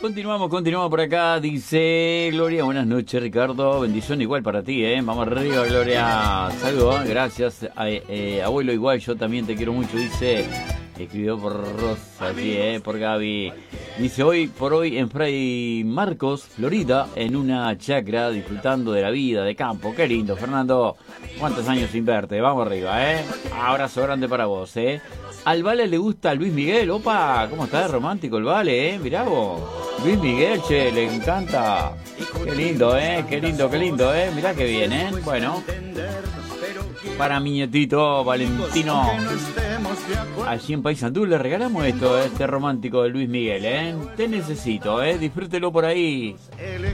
Continuamos por acá. Dice Gloria, buenas noches, Ricardo. Bendición igual para ti, Vamos arriba, Gloria. Saludos, gracias. Abuelo, igual, yo también te quiero mucho. Dice, escribió por Rosa, sí, por Gaby. Dice, hoy por hoy en Fray Marcos, Florida, en una chacra, disfrutando de la vida, de campo. Qué lindo, Fernando. ¿Cuántos años sin verte? Vamos arriba, Abrazo grande para vos, Al Vale le gusta Luis Miguel. Opa, ¿cómo está de romántico el Vale, Mirá vos. Luis Miguel, che, le encanta. Qué lindo, qué lindo, Mirá qué bien, Bueno, para mi nietito Valentino, allí en Paysandú le regalamos esto, este romántico de Luis Miguel, Te necesito, disfrútelo por ahí.